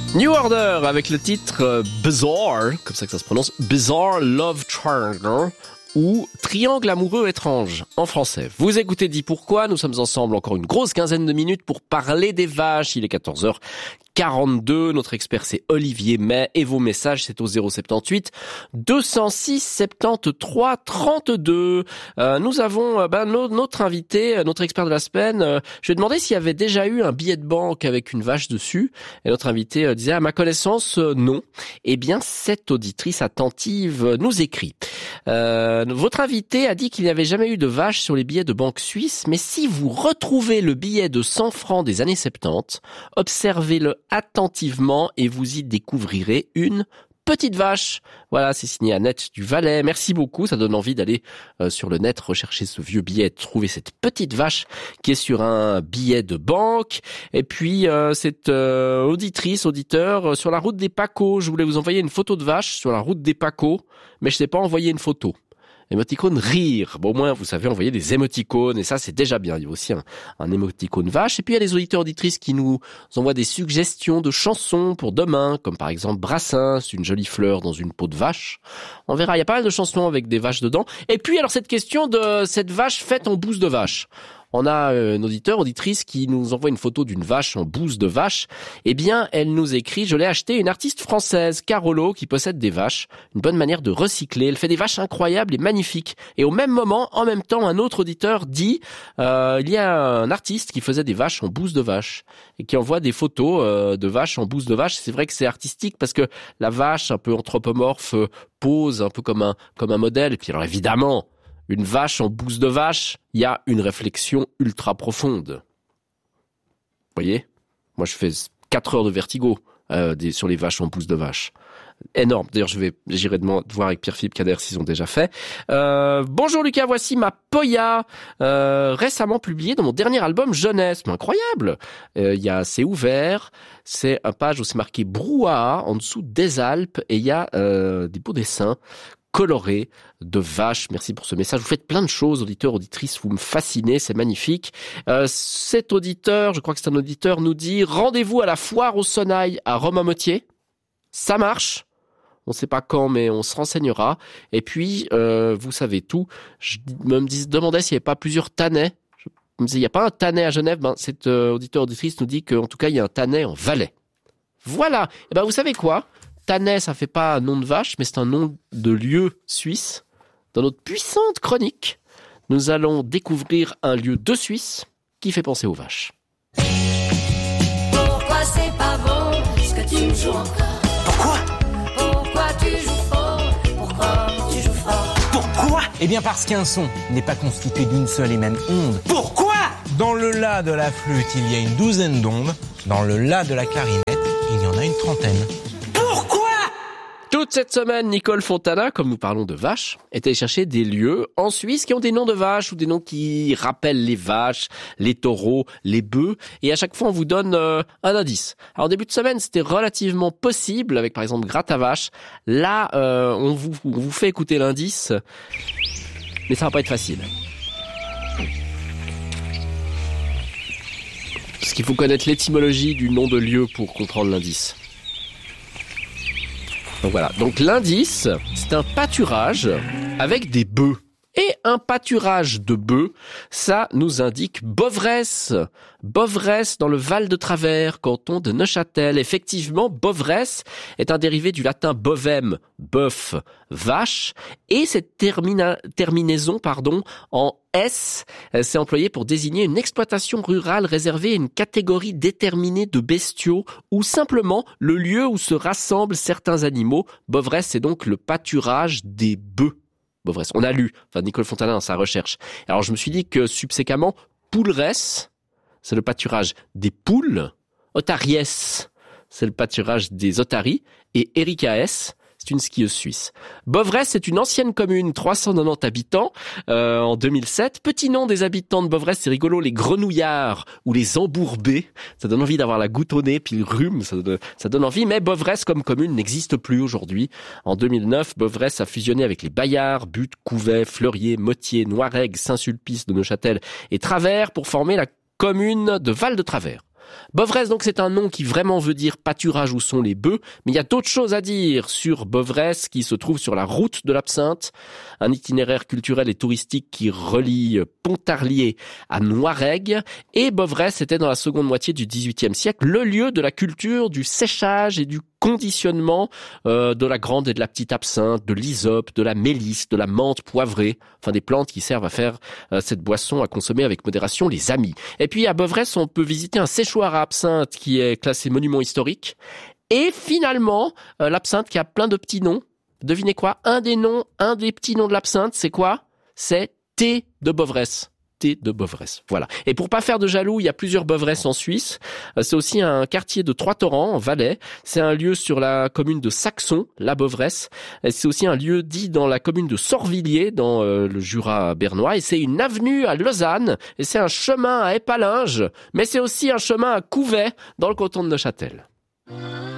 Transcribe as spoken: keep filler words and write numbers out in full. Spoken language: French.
New Order avec le titre euh, Bizarre, comme ça que ça se prononce, Bizarre Love Triangle, ou Triangle amoureux étrange en français. Vous écoutez Dis Pourquoi, nous sommes ensemble encore une grosse quinzaine de minutes pour parler des vaches. Il est quatorze heures quarante-deux, notre expert c'est Olivier May et vos messages c'est au zéro soixante-dix-huit deux cent six soixante-treize trente-deux. Euh, nous avons euh, ben, no, notre invité, notre expert de la semaine. Euh, je lui ai demandé s'il y avait déjà eu un billet de banque avec une vache dessus et notre invité euh, disait à ma connaissance euh, non. Eh bien cette auditrice attentive euh, nous écrit. Euh, votre invité a dit qu'il n'y avait jamais eu de vache sur les billets de banque suisse, mais si vous retrouvez le billet de cent francs des années soixante-dix, observez-le attentivement et vous y découvrirez une petite vache. Voilà, c'est signé Annette du Valais. Merci beaucoup, ça donne envie d'aller euh, sur le net rechercher ce vieux billet, trouver cette petite vache qui est sur un billet de banque. Et puis euh, cette euh, auditrice, auditeur, euh, sur la route des Pacos, je voulais vous envoyer une photo de vache sur la route des Pacos, mais je ne sais pas envoyer une photo. Émoticône rire. Bon, au moins, vous savez envoyer des émoticônes, et ça, c'est déjà bien. Il y a aussi un, un émoticône vache. Et puis, il y a des auditeurs auditrices qui nous envoient des suggestions de chansons pour demain, comme par exemple Brassens, une jolie fleur dans une peau de vache. On verra, il y a pas mal de chansons avec des vaches dedans. Et puis, alors, cette question de cette vache faite en bouse de vache. On a un auditeur, auditrice qui nous envoie une photo d'une vache en bouse de vache. Eh bien, elle nous écrit, je l'ai acheté, une artiste française, Carolo, qui possède des vaches. Une bonne manière de recycler. Elle fait des vaches incroyables et magnifiques. Et au même moment, en même temps, un autre auditeur dit, euh, il y a un artiste qui faisait des vaches en bouse de vache et qui envoie des photos euh, de vaches en bouse de vache. C'est vrai que c'est artistique parce que la vache, un peu anthropomorphe, euh, pose un peu comme un, comme un modèle. Et puis alors évidemment, une vache en bouse de vache, il y a une réflexion ultra profonde. Vous voyez ? Moi, je fais quatre heures de vertigo euh, des, sur les vaches en bouse de vache. Énorme. D'ailleurs, je vais, j'irai de voir avec Pierre-Philippe Kader s'ils ont déjà fait. Euh, bonjour Lucas, voici ma Poya, euh, récemment publiée dans mon dernier album Jeunesse. Mais incroyable. Euh, il y a, c'est ouvert. C'est un page où c'est marqué Brouhaha en dessous des Alpes et il y a euh, des beaux dessins coloré de vaches. Merci pour ce message. Vous faites plein de choses, auditeurs, auditrices. Vous me fascinez, c'est magnifique. Euh, cet auditeur, je crois que c'est un auditeur, nous dit rendez-vous à la foire au Sonaille à Romainmetier. Ça marche. On ne sait pas quand, mais on se renseignera. Et puis, euh, vous savez tout. Je me dis, demandais s'il n'y avait pas plusieurs tannets. Je me disais, il n'y a pas un tannet à Genève. Ben, cet euh, auditeur, auditrice nous dit qu'en tout cas, il y a un tannet en Valais. Voilà. Et ben, vous savez quoi? Tannay, ça fait pas un nom de vache, mais c'est un nom de lieu suisse. Dans notre puissante chronique, nous allons découvrir un lieu de Suisse qui fait penser aux vaches. Pourquoi c'est pas bon ce que tu joues encore? Pourquoi? Pourquoi tu joues fort? Pourquoi tu joues fort? Pourquoi? Eh bien parce qu'un son n'est pas constitué d'une seule et même onde. Pourquoi? Dans le la de la flûte, il y a une douzaine d'ondes. Dans le la de la clarinette, il y en a une trentaine. Toute cette semaine, Nicole Fontana, comme nous parlons de vaches, est allée chercher des lieux en Suisse qui ont des noms de vaches ou des noms qui rappellent les vaches, les taureaux, les bœufs. Et à chaque fois, on vous donne euh, un indice. Alors, au début de semaine, c'était relativement possible avec, par exemple, Gratte à vache. Là, euh, on, vous, on vous fait écouter l'indice, mais ça va pas être facile. Parce qu'il faut connaître l'étymologie du nom de lieu pour comprendre l'indice. Donc voilà, donc l'indice, c'est un pâturage avec des bœufs. Et un pâturage de bœufs, ça nous indique Bovresse. Bovresse dans le Val de Travers, canton de Neuchâtel. Effectivement, Bovresse est un dérivé du latin bovem, bœuf, vache. Et cette termina- terminaison pardon, en S, c'est employé pour désigner une exploitation rurale réservée à une catégorie déterminée de bestiaux ou simplement le lieu où se rassemblent certains animaux. Bovresse, c'est donc le pâturage des bœufs. Bovresse. On a lu, enfin Nicole Fontana dans sa recherche. Alors je me suis dit que subséquemment, Pouleresse, c'est le pâturage des poules, Ottariès, c'est le pâturage des otaries, et Erikaès, c'est une skieuse suisse. Bovresse, c'est une ancienne commune, trois cent quatre-vingt-dix habitants, euh, en deux mille sept. Petit nom des habitants de Bovresse, c'est rigolo, les grenouillards ou les embourbés. Ça donne envie d'avoir la goutte au nez, puis le rhume, ça donne, ça donne envie. Mais Bovresse comme commune n'existe plus aujourd'hui. En deux mille neuf, Bovresse a fusionné avec les Bayards, Buttes, Couvet, Fleurier, Motier, Noiregues, Saint-Sulpice de Neuchâtel et Travers pour former la commune de Val de Travers. Bovresse, donc, c'est un nom qui vraiment veut dire pâturage où sont les bœufs, mais il y a d'autres choses à dire sur Bovresse qui se trouve sur la route de l'absinthe, un itinéraire culturel et touristique qui relie Pontarlier à Noiregue, et Bovresse était dans la seconde moitié du dix-huitième siècle le lieu de la culture du séchage et du conditionnement euh, de la grande et de la petite absinthe, de l'hysope, de la mélisse, de la menthe poivrée, enfin des plantes qui servent à faire euh, cette boisson à consommer avec modération, les amis. Et puis à Bovresse, on peut visiter un séchoir à absinthe qui est classé monument historique. Et finalement, euh, l'absinthe qui a plein de petits noms. Devinez quoi? Un des noms, un des petits noms de l'absinthe, c'est quoi? C'est thé de Bovresse. Thé de Bovresse. Voilà. Et pour pas faire de jaloux, il y a plusieurs Bovresses en Suisse. C'est aussi un quartier de Trois-Torrents, en Valais. C'est un lieu sur la commune de Saxon, la Bovresse. Et c'est aussi un lieu dit dans la commune de Sorvilliers, dans euh, le Jura bernois. Et c'est une avenue à Lausanne. Et c'est un chemin à Épalinges. Mais c'est aussi un chemin à Couvet, dans le canton de Neuchâtel.